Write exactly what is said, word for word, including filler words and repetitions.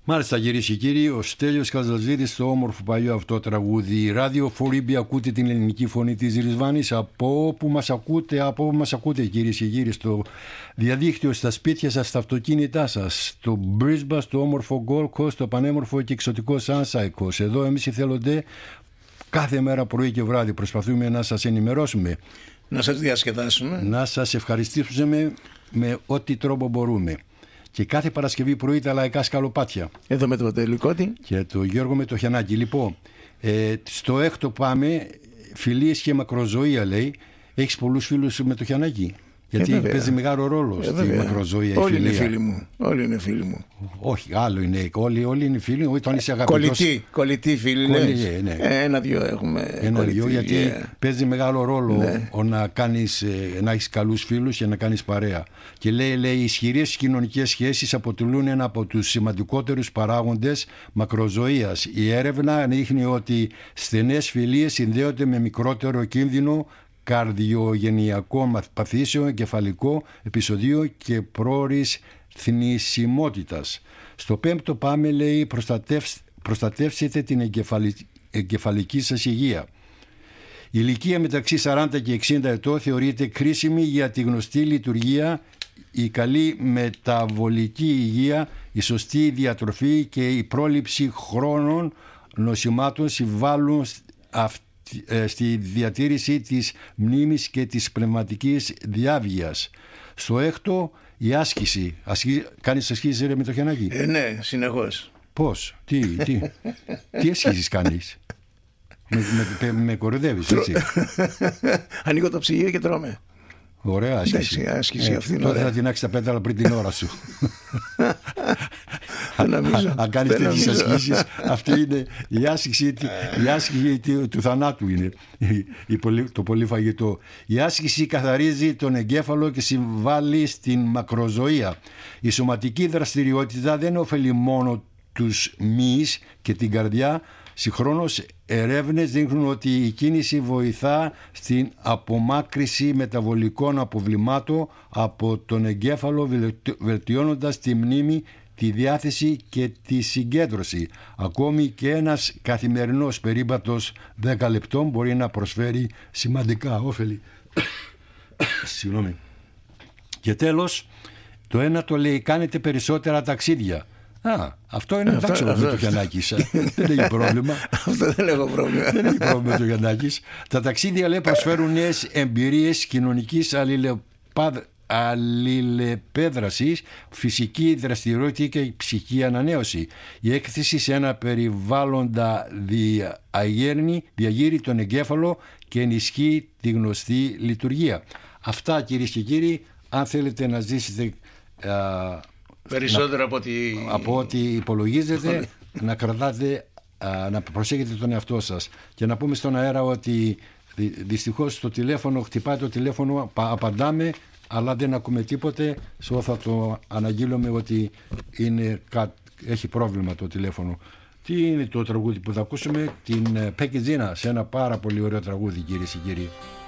Μάλιστα, κυρίες και κύριοι, ο Στέλιος Καζατζίδης στο όμορφο παλιό αυτό τραγούδι. Ράδιο Φορίμπη, ακούτε την ελληνική φωνή της Ρισβάνης. Από όπου μας ακούτε, από όπου μας ακούτε, κυρίες και κύριοι, στο διαδίκτυο, στα σπίτια σας, στα αυτοκίνητά σας, στο Brisbane, στο όμορφο Gold Coast, στο πανέμορφο και εξωτικό Sunshine Coast. Εδώ εμείς οι θελοντές κάθε μέρα πρωί και βράδυ προσπαθούμε να σας ενημερώσουμε, να σας διασκεδάσουμε, να σας ευχαριστήσουμε με ό,τι τρόπο μπορούμε. Και κάθε Παρασκευή πρωί τα λαϊκά σκαλοπάτια. Εδώ με το Τελικότη και το Γιώργο με το Χιανάκη. Λοιπόν, ε, στο έκτο πάμε, φιλίες και μακροζωία, λέει. Έχεις πολλούς φίλους με το Χιανάκη? Γιατί ε, παίζει μεγάλο ρόλο ε, στη μακροζωία η όλοι φιλία. Είναι φίλοι μου. Όλοι είναι φίλοι μου. Όχι, άλλο είναι. Όλοι, όλοι είναι φίλοι. Όταν είσαι αγαπητός. Κολλητοί, κολλητοί φίλοι. Κολλητοί, ναι. ε, Ένα-δυο έχουμε. Ένα-δυο, γιατί yeah. παίζει μεγάλο ρόλο ναι. να, κάνεις, να έχεις καλούς φίλους και να κάνεις παρέα. Και λέει, λέει, οι ισχυρές κοινωνικές σχέσεις αποτελούν ένα από τους σημαντικότερους παράγοντες μακροζωίας. Η έρευνα δείχνει ότι στενές φιλίες συνδέονται με μικρότερο κίνδυνο καρδιογενειακό παθήσεων, κεφαλικό επεισοδίο και πρόωρης θνησιμότητας. Στο πέμπτο πάμε, λέει, προστατεύσετε την εγκεφαλική, εγκεφαλική σας υγεία. Η ηλικία μεταξύ σαράντα και εξήντα ετών θεωρείται κρίσιμη για τη γνωστή λειτουργία, η καλή μεταβολική υγεία, η σωστή διατροφή και η πρόληψη χρόνων νοσημάτων συμβάλλουν αυτή στη διατήρηση της μνήμης και της πνευματικής διάβγειας. Στο έκτο, η άσκηση. Ασκή... Κάνεις ασκήσεις, ρε, με το Χιανάκη? Ε, ναι, συνεχώς. Πώς, τι, τι, τι ασκήσεις κάνεις? με, με, με, με κοροϊδεύεις, έτσι? Ανοίγω το ψυγείο και τρώμε. Ωραία άσκηση. Εντάξει, άσκηση ε, αυτή. Τότε θα την άξεις τα πέταλα πριν την ώρα σου. Αν κάνεις τέτοιες ασκήσεις, αυτή είναι η άσκηση, η άσκηση του θανάτου είναι το πολύ φαγητό. Η άσκηση καθαρίζει τον εγκέφαλο και συμβάλλει στην μακροζωία. Η σωματική δραστηριότητα δεν ωφελεί μόνο τους μυς και την καρδιά. Συγχρόνως ερεύνες δείχνουν ότι η κίνηση βοηθά στην απομάκρυση μεταβολικών αποβλημάτων από τον εγκέφαλο, βελτιώνοντας τη μνήμη, τη διάθεση και τη συγκέντρωση. Ακόμη και ένας καθημερινός περίπατος δέκα λεπτών μπορεί να προσφέρει σημαντικά όφελη. Συγγνώμη. Και τέλος, το ένα το λέει, κάνετε περισσότερα ταξίδια. Α, αυτό είναι εντάξει με το Γιαννάκης. Δεν έχει πρόβλημα. Αυτό δεν έχω πρόβλημα. Δεν έχει πρόβλημα με το Γιαννάκης. Τα ταξίδια, λέει, προσφέρουν νέες εμπειρίες κοινωνικής αλληλεπέδρασης, φυσική δραστηριότητα και ψυχική ανανέωση. Η έκθεση σε ένα περιβάλλοντα διαγέρνει, διαγείρει τον εγκέφαλο και ενισχύει τη γνωστή λειτουργία. Αυτά, κυρίες και κύριοι, αν θέλετε να ζήσετε α, περισσότερο να, από ό,τι... από ό,τι υπολογίζετε, να κρατάτε, α, να προσέχετε τον εαυτό σας. Και να πούμε στον αέρα ότι δυστυχώς το τηλέφωνο, χτυπάει το τηλέφωνο, απαντάμε, αλλά δεν ακούμε τίποτε. So θα το αναγγείλουμε ότι είναι, έχει πρόβλημα το τηλέφωνο. Τι είναι το τραγούδι που θα ακούσουμε? Την Πέκι Τζίνα, σε ένα πάρα πολύ ωραίο τραγούδι, κυρίες και κύριοι.